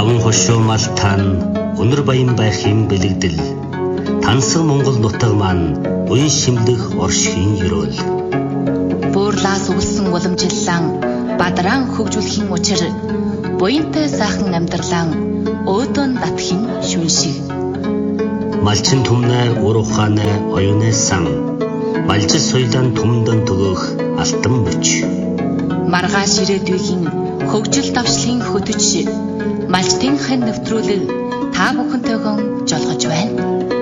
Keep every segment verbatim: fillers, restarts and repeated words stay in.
Хон хошуу мал тан өнөр баян байх юм бэлэгдэл. Тансаг Монгол нутаг маань уян шимлэх оршихын ёроол. Буурлаас үлсэн уламжлалан бадран хөгжүүлэхийн учир буянтай сайхан амьдралан өөдөн татхийн шүншиг. Малчин түмнэ ур ухаанэ оюунэ сан. Малжил соёлын түмдэн төгөх алтан мөч. Маргааш ирээдүйн хөгжил давшлын хөтөч малчтынхын нэвтрүүлэг та бүхэнтэйгэн жолгож байна.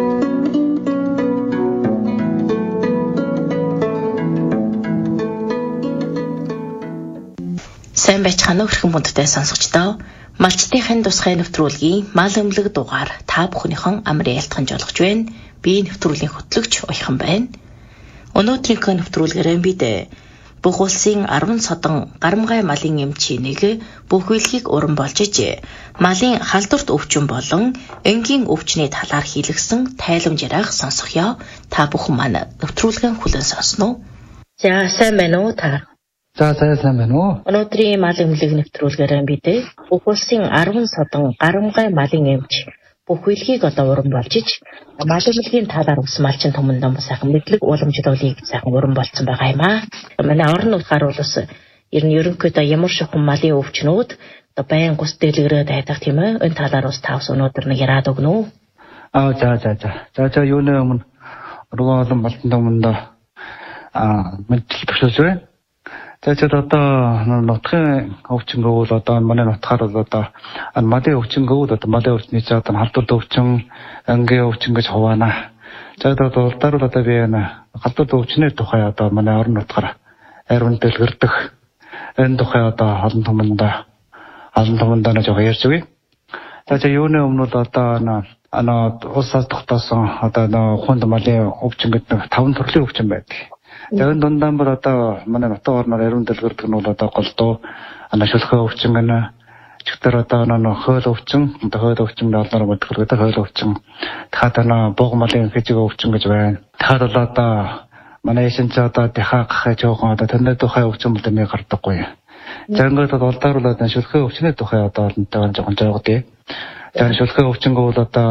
Сайн байцгаана уу хэрхэн бүндтэй сонсогчдоо. Малчтынхын тусгай нэвтрүүлгийн мал өмлөг дугаар та бүхнийхэн амрын ялтхан жолгож байна. Би нэвтрүүлгийн хөтлөгч Уяхан байна. Өнөөдрийн нэвтрүүлгээрээ бид бүх улсын арван содон гарамгай малын эмчийг бүх үйлгийг уран болж иж малын халдварт өвчин болон энгийн өвчний талаар хийлгсэн тайламжирах сонсохё. Та бүхэн маань нэвтрүүлгэн хүлэн сонсноо. За сайн байна уу та? За сайн байна уу? Өнөөдрийн мал эмнэлэг нэвтрүүлгээрээ бид бүх улсын арван содон гарамгай малын эмч бүх үйлгийг одоо уран болж иж мал эмнэлгийн талаар ус малчин томондоо сайхан мэдлэг уламжлуулыг сайхан уран болцсон байгаа юм аа. Манай орон нутгаар бол ус ер нь ерөнхийдөө ямар шухан малын өвчнүүд одоо байн гус дэлгэрээд байдаг тийм ээ. Энэ талаар ус тавс өнөөдөр нэг яраад өгнө үү? Аа за за за. За за юуны өмнө уран олон малчин томондоо аа мэдлэг төвшүүлж байна. За ч одоо нутгийн өвчнгөө бол одоо манай нутгаар бол одоо малын өвчнгөө одоо малын өвчний ч одоо халдварт өвчин, ангийн өвчин гэж хуваана. За одоо улдаар бол одоо би халдварт өвчний тухай одоо манай орон нутгаар ариун дэлгэрдэх энэ тухай одоо олон томондоо олон томондоо нэг жоо ярьж өгье. За чи юуны өмнө бол одоо ана улсаас тогтоосон одоо хүнд малын өвчин гэдэг таван төрлийн өвчин байдаг. Тэгээд дундаа бол одоо манай нутаг орноор ариун дэлгэрдэг нь бол одоо голдуу ана шүлхээ өвчин гэнэ чигтэр одоо нөө хоол өвчин одоо хоол өвчин доллар мэдгэлгүй хоол өвчин дахиад ана бог малын хэжиг өвчин гэж байна. Дахиад бол одоо манай эшин ч одоо дахиад гахаж жоохон одоо тэндээ тухай өвчин бол нэг гардаггүй. За ингээд бол улдаар бол одоо шүлхээ өвчний тухай одоо олонтойгоо жоохон жоогдъё. За шүлхээ өвчнгөө бол одоо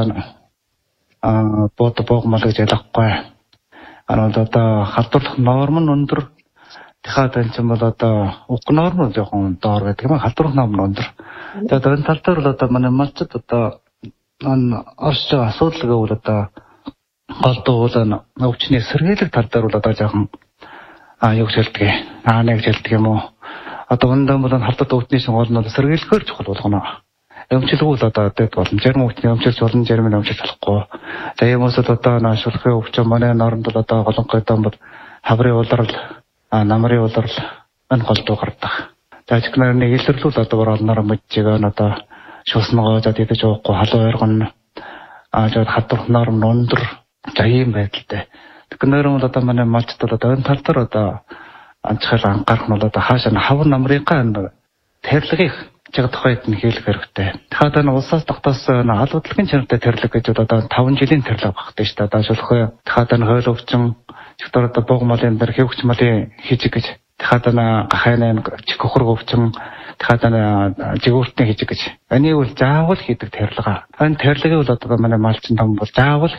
а бод бог мал гэж ялахгүй. Ана одоо халдварлах норм нь өндөр. Дахиад энэ ч бол одоо уг норм нь жоохон доор байдаг юм. Халдварлах норм нь өндөр. Тэгээд энэ тал дээр бол одоо манай малчид одоо орж байгаа асуудал гэвэл одоо голдуу бол өвчний сэргийлэх тал дээр бол одоо жоохон а юу гэж хэлдэг. Аа нэг гэж хэлдэг юм уу. Одоо өндөр бол халдварт өвчний гол нь сэргийлэхээр чухал болгоно. Өмчлгүүл одоо дэд болно. Зарим өвчний өмчлж болно, зарим нь өмчлж болохгүй. За юм уусад одоо шүлхээ өвчин манай норнд бол одоо голонхой дом бол хаврын улрал, намрын улрал энэ голдуу гардаг. За чихнэр нэг илэрлүүл одоо оролноор мэдчихээ одоо шууснагаа за тэгэж уухгүй халуун ойргон аа жоод хадварх норм өндөр. За ийм байдалтай. Тэгэхээр бол одоо манай малчд бол одоо энэ тал дээр одоо анчхал анхаарах нь бол одоо хаашаа хавар намрынхаа тарилгыг чиг тухайд нь хэлэх хэрэгтэй. Дахиад энэ улсаас тогтоосон албадлагын чанартай тэрлэг гэж одоо таван жилийн тэрлэг багтдаг шүү дээ. Одоо шулхөө дахиад энэ хойл өвчин чигтэр одоо бог малын дээр хэвч малын хижиг гэж дахиад энэ гахайны чих хург өвчин дахиад энэ жигүүртний хижиг гэж. Энийг бол заавал хийдэг тэрлэг. Энэ тэрлэгийг бол одоо манай малчин том бол заавал